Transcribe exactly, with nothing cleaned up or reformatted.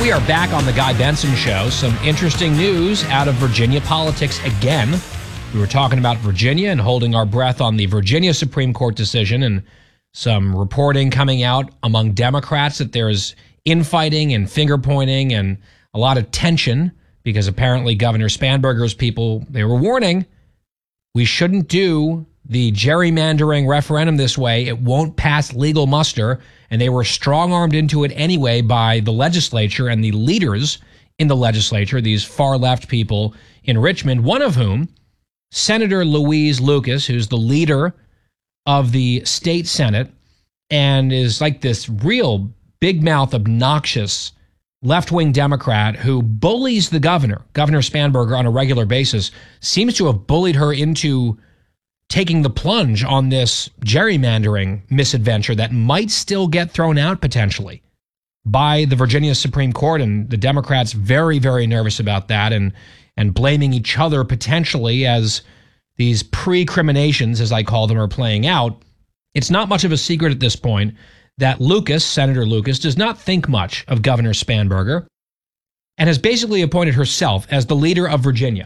We are back on the Guy Benson Show. Some interesting news out of Virginia politics again. We were talking about Virginia and holding our breath on the Virginia Supreme Court decision, and some reporting coming out among Democrats that there is infighting and finger pointing and a lot of tension because apparently Governor Spanberger's people, they were warning, we shouldn't do the gerrymandering referendum this way. It won't pass legal muster. And they were strong-armed into it anyway by the legislature and the leaders in the legislature, these far-left people in Richmond, one of whom, Senator Louise Lucas, who's the leader of the state Senate and is like this real big-mouth, obnoxious left-wing Democrat who bullies the governor, Governor Spanberger, on a regular basis, seems to have bullied her into taking the plunge on this gerrymandering misadventure that might still get thrown out potentially by the Virginia Supreme Court. And the Democrats very, very nervous about that and, and blaming each other potentially as these pre-criminations, as I call them, are playing out. It's not much of a secret at this point that Lucas, Senator Lucas, does not think much of Governor Spanberger and has basically appointed herself as the leader of Virginia.